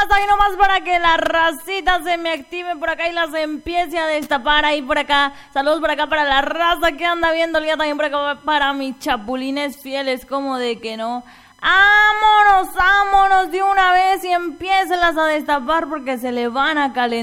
Ahí nomás para que la racita se me active por acá y las empiece a destapar ahí por acá. Saludos por acá para la raza que anda viendo el día, también por acá para mis chapulines fieles, como de que no. Vámonos de una vez y empiécelas a destapar porque se le van a calentar.